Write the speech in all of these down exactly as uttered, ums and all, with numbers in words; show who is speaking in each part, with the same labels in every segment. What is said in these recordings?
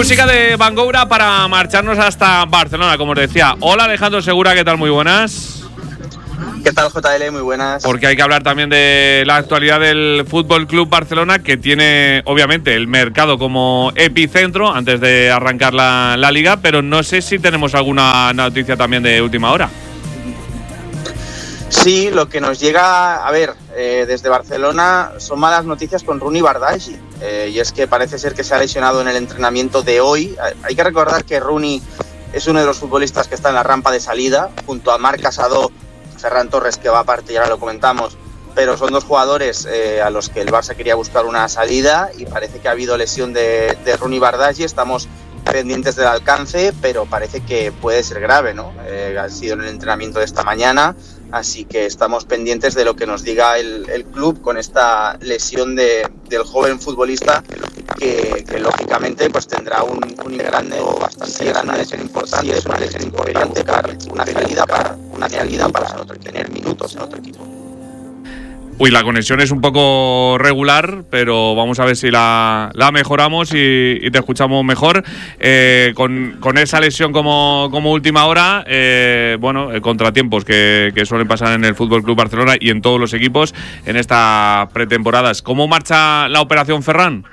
Speaker 1: Música de Bangoura para marcharnos hasta Barcelona, como os decía. Hola Alejandro Segura, ¿qué tal? Muy buenas.
Speaker 2: ¿Qué tal, J L? Muy buenas.
Speaker 1: Porque hay que hablar también de la actualidad del Fútbol Club Barcelona, que tiene obviamente el mercado como epicentro antes de arrancar la, la liga, pero no sé si tenemos alguna noticia también de última hora.
Speaker 2: Sí, lo que nos llega, a ver, eh, desde Barcelona son malas noticias con Rooney Bardghji, eh, y es que parece ser que se ha lesionado en el entrenamiento de hoy. Hay que recordar que Rooney es uno de los futbolistas que está en la rampa de salida, junto a Marc Casado, Ferran Torres, que va aparte, ya ahora lo comentamos, pero son dos jugadores eh, a los que el Barça quería buscar una salida y parece que ha habido lesión de, de Rooney Bardghji. Estamos pendientes del alcance, pero parece que puede ser grave, ¿no? Eh, ha sido en el entrenamiento de esta mañana, así que estamos pendientes de lo que nos diga el, el club con esta lesión de, del joven futbolista que, que lógicamente pues tendrá un, un grande o bastante grande, una lesión importante, sí, es una lesión importante, una salida para una salida para tener minutos en otro equipo.
Speaker 1: Uy, la conexión es un poco regular, pero vamos a ver si la, la mejoramos y, y te escuchamos mejor. Eh, con, con esa lesión como, como última hora, eh, bueno, eh, contratiempos que, que suelen pasar en el F C Barcelona y en todos los equipos en estas pretemporadas. ¿Cómo marcha la operación Ferran?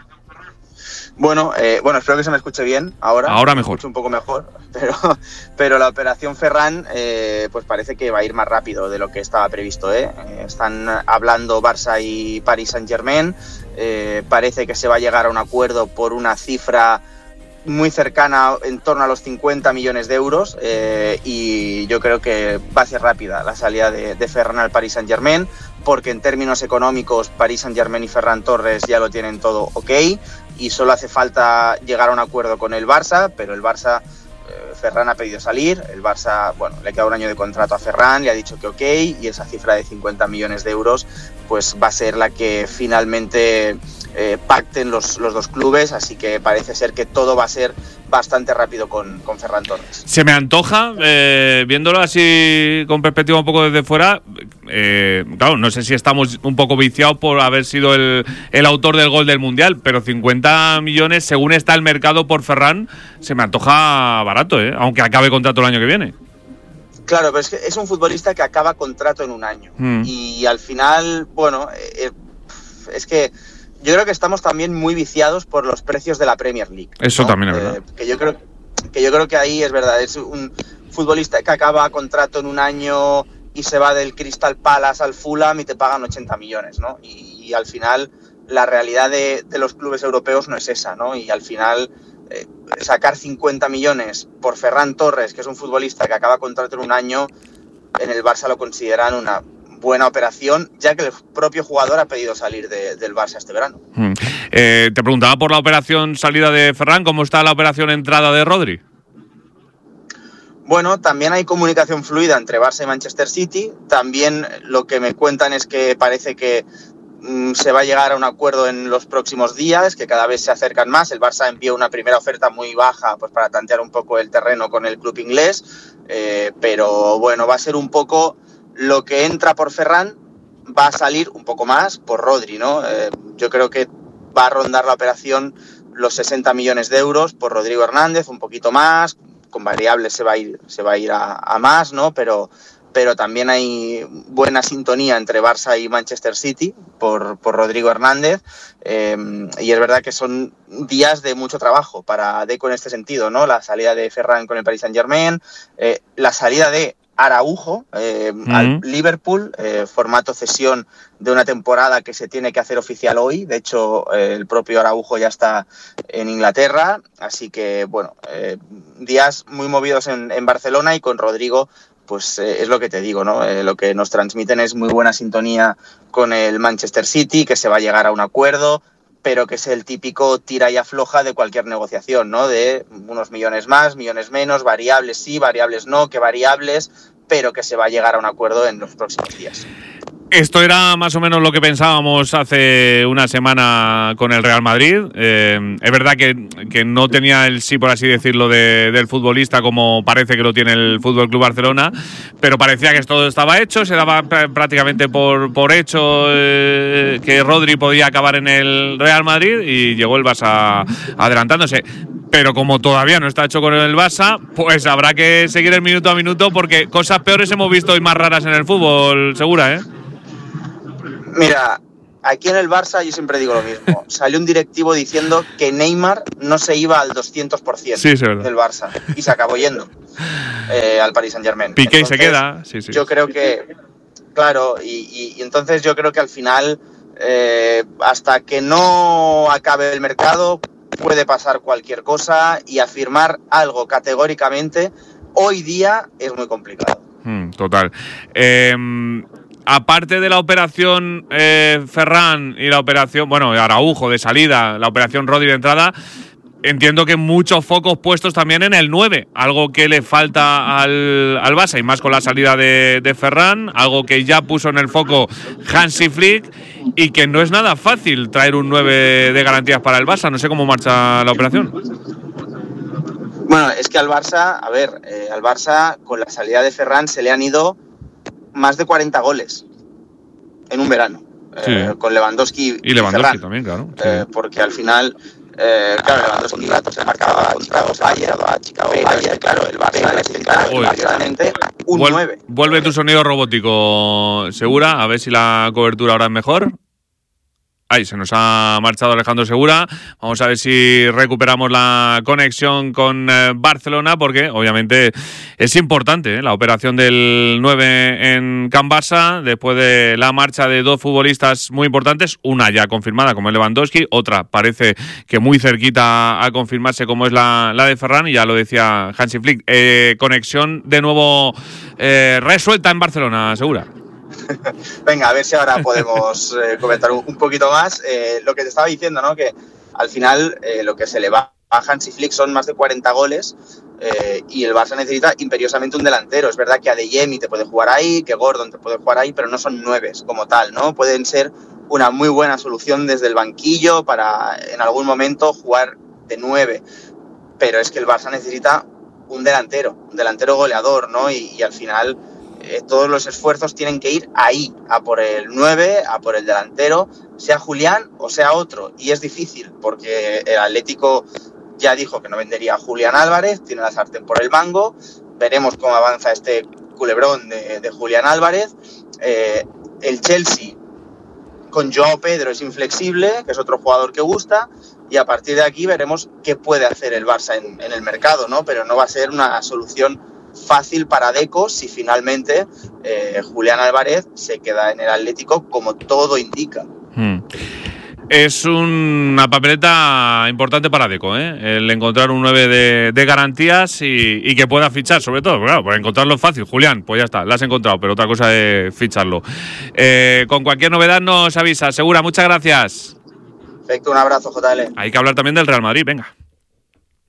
Speaker 2: Bueno, eh, bueno, espero que se me escuche bien ahora.
Speaker 1: Ahora mejor.
Speaker 2: Me escucho un poco mejor, pero, pero la operación Ferran eh, pues parece que va a ir más rápido de lo que estaba previsto, ¿eh? Eh, están hablando Barça y Paris Saint-Germain. Eh, parece que se va a llegar a un acuerdo por una cifra muy cercana, en torno a los cincuenta millones de euros, eh, y yo creo que va a ser rápida la salida de, de Ferran al Paris Saint-Germain, porque en términos económicos Paris Saint-Germain y Ferran Torres ya lo tienen todo ok, y solo hace falta llegar a un acuerdo con el Barça, pero el Barça, eh, Ferran ha pedido salir, el Barça, bueno, le queda un año de contrato a Ferran, le ha dicho que ok, y esa cifra de cincuenta millones de euros pues va a ser la que finalmente eh, pacten los, los dos clubes, así que parece ser que todo va a ser bastante rápido con, con Ferran Torres.
Speaker 1: Se me antoja, eh, viéndolo así con perspectiva un poco desde fuera, eh, claro, no sé si estamos un poco viciados por haber sido el, el autor del gol del Mundial, pero cincuenta millones, según está el mercado por Ferran, se me antoja barato, ¿eh? Aunque acabe contrato el año que viene.
Speaker 2: Claro, pero es que es un futbolista que acaba contrato en un año, mm. y al final, bueno, eh, es que yo creo que estamos también muy viciados por los precios de la Premier League,
Speaker 1: Eso
Speaker 2: ¿no?
Speaker 1: también es verdad.
Speaker 2: Eh, que yo creo que yo creo que ahí es verdad, es un futbolista que acaba contrato en un año y se va del Crystal Palace al Fulham y te pagan ochenta millones, ¿no? Y, y al final la realidad de, de los clubes europeos no es esa, ¿no? Y al final eh, sacar cincuenta millones por Ferran Torres, que es un futbolista que acaba contrato en un año, en el Barça lo consideran una buena operación, ya que el propio jugador ha pedido salir de, del Barça este verano.
Speaker 1: Mm. Eh, te preguntaba por la operación salida de Ferran, ¿cómo está la operación entrada de Rodri?
Speaker 2: Bueno, también hay comunicación fluida entre Barça y Manchester City. También lo que me cuentan es que parece que mm, se va a llegar a un acuerdo en los próximos días, que cada vez se acercan más. El Barça envió una primera oferta muy baja pues para tantear un poco el terreno con el club inglés, eh, pero bueno, va a ser un poco lo que entra por Ferran, va a salir un poco más por Rodri, ¿no? Eh, yo creo que va a rondar la operación los sesenta millones de euros por Rodrigo Hernández, un poquito más, con variables se va a ir, se va a, ir a, a más, ¿no? Pero, pero también hay buena sintonía entre Barça y Manchester City por, por Rodrigo Hernández, eh, y es verdad que son días de mucho trabajo para Deco en este sentido, ¿no? La salida de Ferran con el Paris Saint-Germain, eh, la salida de Araujo eh, uh-huh. al Liverpool, eh, formato cesión de una temporada que se tiene que hacer oficial hoy. De hecho, eh, el propio Araujo ya está en Inglaterra, así que bueno, eh, días muy movidos en, en Barcelona, y con Rodrigo pues eh, es lo que te digo, ¿no? Eh, lo que nos transmiten es muy buena sintonía con el Manchester City, que se va a llegar a un acuerdo, pero que es el típico tira y afloja de cualquier negociación, ¿no? De unos millones más, millones menos, variables sí, variables no, que variables, pero que se va a llegar a un acuerdo en los próximos días.
Speaker 1: Esto era más o menos lo que pensábamos hace una semana con el Real Madrid. Eh, es verdad que, que no tenía el sí, por así decirlo, de, del futbolista como parece que lo tiene el F C Barcelona, pero parecía que todo estaba hecho, se daba pr- prácticamente por, por hecho eh, que Rodri podía acabar en el Real Madrid, y llegó el Barça adelantándose. Pero como todavía no está hecho con el Barça, pues habrá que seguir el minuto a minuto, porque cosas peores hemos visto y más raras en el fútbol, Segura, ¿eh?
Speaker 2: Mira, aquí en el Barça yo siempre digo lo mismo. Salió un directivo diciendo que Neymar no se iba al doscientos por ciento
Speaker 1: sí, sí,
Speaker 2: del Barça y se acabó yendo eh, al Paris Saint-Germain.
Speaker 1: Piqué entonces, se queda. Sí, sí.
Speaker 2: Yo creo que, claro, y, y, y entonces yo creo que al final, eh, hasta que no acabe el mercado, puede pasar cualquier cosa, y afirmar algo categóricamente hoy día es muy complicado.
Speaker 1: Hmm, total. Eh, aparte de la operación eh, Ferran y la operación, bueno, Araujo de salida, la operación Rodri de entrada, entiendo que muchos focos puestos también en el nueve, algo que le falta al, al Barça, y más con la salida de, de Ferran, algo que ya puso en el foco Hansi Flick, y que no es nada fácil traer un nueve de garantías para el Barça. No sé cómo marcha la operación.
Speaker 2: Bueno, es que al Barça, a ver, eh, al Barça con la salida de Ferran se le han ido más de cuarenta goles en un verano,
Speaker 1: sí.
Speaker 2: eh, con Lewandowski
Speaker 1: y Lewandowski
Speaker 2: Ferran,
Speaker 1: también, claro. Sí.
Speaker 2: Eh, porque al final, eh, claro, Lewandowski se marcaba a Chicago Fire, a Chicago Fire, claro, el Barça necesita realmente un
Speaker 1: Vuel-
Speaker 2: nueve.
Speaker 1: Vuelve tu sonido robótico, Segura, a ver si la cobertura ahora es mejor. Ahí se nos ha marchado Alejandro Segura. Vamos a ver si recuperamos la conexión con eh, Barcelona, porque obviamente es importante ¿eh? la operación del nueve en Can Barça, después de la marcha de dos futbolistas muy importantes, una ya confirmada como es Lewandowski, otra parece que muy cerquita a confirmarse como es la, la de Ferran, y ya lo decía Hansi Flick. Eh, conexión de nuevo eh, resuelta en Barcelona, Segura.
Speaker 2: Venga, a ver si ahora podemos eh, comentar un, un poquito más. Eh, lo que te estaba diciendo, ¿no? Que al final eh, lo que se le va a Hansi Flick son más de cuarenta goles eh, y el Barça necesita imperiosamente un delantero. Es verdad que Adeyemi te puede jugar ahí, que Gordon te puede jugar ahí, pero no son nueves como tal, ¿no? Pueden ser una muy buena solución desde el banquillo para en algún momento jugar de nueve. Pero es que el Barça necesita un delantero, un delantero goleador, ¿no? Y, y al final eh, todos los esfuerzos tienen que ir ahí, a por el nueve, a por el delantero, sea Julián o sea otro. Y es difícil, porque el Atlético ya dijo que no vendería a Julián Álvarez, tiene la sartén por el mango. Veremos cómo avanza este culebrón de, de Julián Álvarez. Eh, el Chelsea con Joao Pedro es inflexible, que es otro jugador que gusta, y a partir de aquí veremos qué puede hacer el Barça en, en el mercado, ¿no? Pero no va a ser una solución fácil para Deco si finalmente eh, Julián Álvarez se queda en el Atlético, como todo indica.
Speaker 1: Hmm. Es una papeleta importante para Deco, ¿eh? El encontrar un nueve de, de garantías y, y que pueda fichar, sobre todo. Claro, pues encontrarlo es fácil. Julián, pues ya está, lo has encontrado, pero otra cosa es ficharlo. Eh, con cualquier novedad nos avisa. Segura, muchas gracias.
Speaker 2: Perfecto, un abrazo, J L.
Speaker 1: Hay que hablar también del Real Madrid, venga.